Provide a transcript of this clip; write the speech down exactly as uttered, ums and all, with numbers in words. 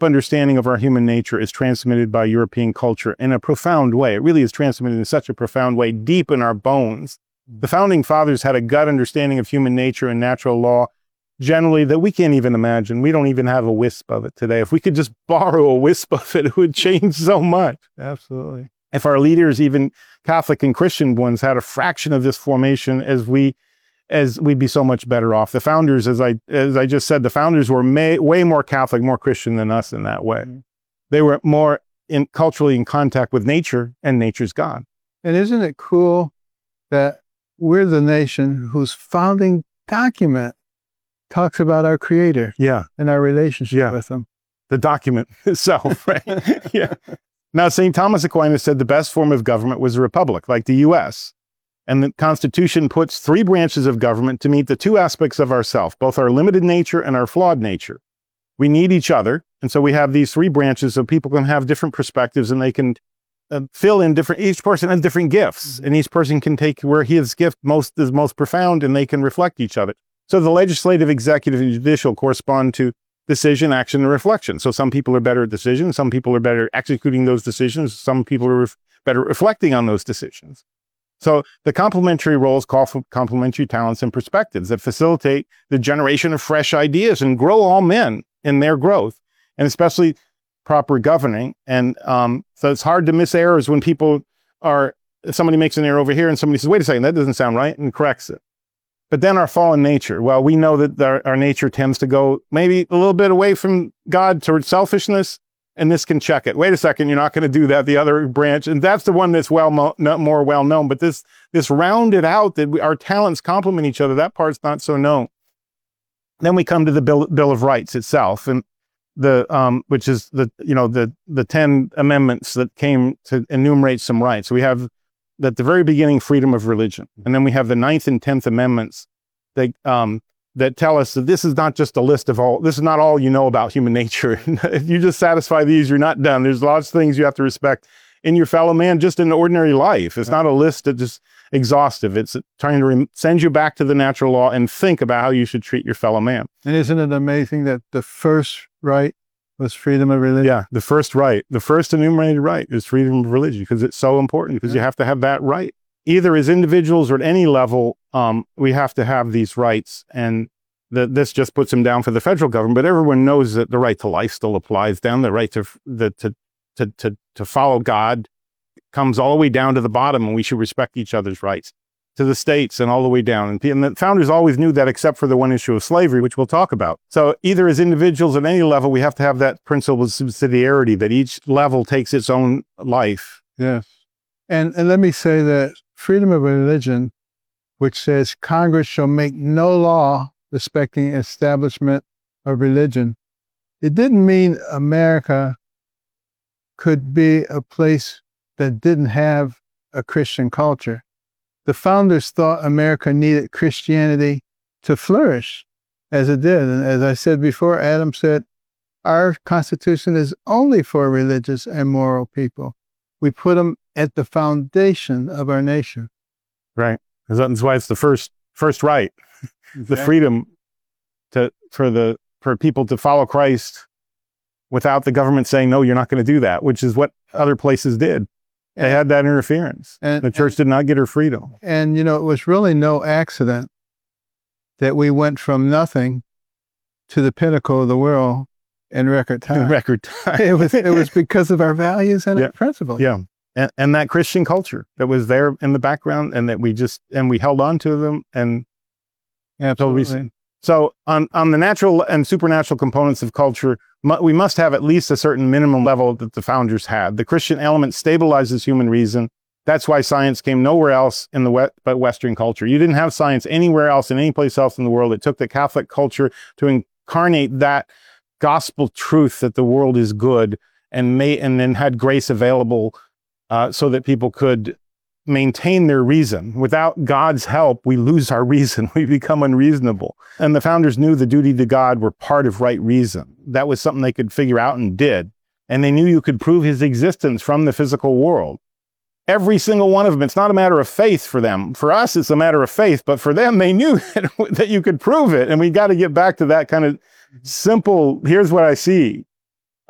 deep understanding of our human nature is transmitted by European culture in a profound way. It really is transmitted in such a profound way, deep in our bones. The founding fathers had a gut understanding of human nature and natural law generally that we can't even imagine. We don't even have a wisp of it today. If we could just borrow a wisp of it, it would change so much. Absolutely. If our leaders, even Catholic and Christian ones, had a fraction of this formation as we, as we'd be so much better off. The founders, as I, as I just said, the founders were may, way more Catholic, more Christian than us in that way. Mm-hmm. They were more in culturally in contact with nature, and nature's God. And isn't it cool that we're the nation whose founding document talks about our Creator, yeah, and our relationship yeah. with Him. The document itself, right? yeah. Now, Saint Thomas Aquinas said the best form of government was a republic, like the U S And the Constitution puts three branches of government to meet the two aspects of ourself, both our limited nature and our flawed nature. We need each other, and so we have these three branches so people can have different perspectives, and they can uh, fill in different. Each person has different gifts, and each person can take where his gift most is most profound, and they can reflect each other. So the legislative, executive, and judicial correspond to decision, action, and reflection. So some people are better at decisions, some people are better at executing those decisions, some people are ref- better at reflecting on those decisions. So the complementary roles call for complementary talents and perspectives that facilitate the generation of fresh ideas and grow all men in their growth, and especially proper governing. And um, so it's hard to miss errors when people are, if somebody makes an error over here and somebody says, wait a second, that doesn't sound right, and corrects it. But then our fallen nature, well, we know that our, our nature tends to go maybe a little bit away from God towards selfishness, and this can check it. Wait a second, you're not going to do that, the other branch. And that's the one that's well mo- not more well known. But this this rounded out that we, our talents complement each other, that part's not so known. Then we come to the Bill, Bill of Rights itself, and the um, which is the you know the the ten amendments that came to enumerate some rights. We have at the very beginning, freedom of religion. And then we have the ninth and tenth amendments that, um, that tell us that this is not just a list of all, this is not all you know about human nature. If you just satisfy these, you're not done. There's lots of things you have to respect in your fellow man, just in ordinary life. It's not a list that's just exhaustive. It's trying to re- send you back to the natural law and think about how you should treat your fellow man. And isn't it amazing that the first right was freedom of religion? Yeah, the first right, the first enumerated right is freedom of religion, because it's so important, because yeah. you have to have that right. Either as individuals or at any level, um, we have to have these rights, and the, this just puts them down for the federal government. But everyone knows that the right to life still applies down. The right to the to to to to follow God comes all the way down to the bottom, and we should respect each other's rights, to the states and all the way down. And, and the founders always knew that, except for the one issue of slavery, which we'll talk about. So either as individuals at any level, we have to have that principle of subsidiarity, that each level takes its own life. Yes. And, and let me say that freedom of religion, which says Congress shall make no law respecting establishment of religion, it didn't mean America could be a place that didn't have a Christian culture. The founders thought America needed Christianity to flourish as it did. And as I said before, Adam said, our Constitution is only for religious and moral people. We put them at the foundation of our nation. Right. That's why it's the first first right, exactly. The freedom to for the for people to follow Christ without the government saying, no, you're not going to do that, which is what other places did. They had that interference. And the church and, did not get her freedom. And, you know, it was really no accident that we went from nothing to the pinnacle of the world in record time. In record time. It was it was because of our values and yeah. our principles. Yeah. And, and that Christian culture that was there in the background, and that we just, and we held on to them. And absolutely. So on, on the natural and supernatural components of culture, we must have at least a certain minimum level that the founders had. The Christian element stabilizes human reason. That's why science came nowhere else in the West, but Western culture. You didn't have science anywhere else, in any place else in the world. It took the Catholic culture to incarnate that gospel truth that the world is good, and may, and then had grace available uh, so that people could maintain their reason. Without God's help, we lose our reason. We become unreasonable. And the founders knew the duty to God were part of right reason. That was something they could figure out and did. And they knew you could prove his existence from the physical world. Every single one of them. It's not a matter of faith for them. For us, it's a matter of faith. But for them, they knew that, that you could prove it. And we got to get back to that kind of simple, here's what I see.